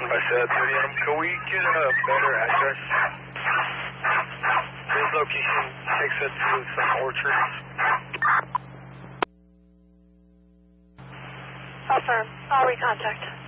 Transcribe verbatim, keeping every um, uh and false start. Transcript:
I said, um, can we get a better address? This location takes us to some orchards. Affirm. I'll recontact.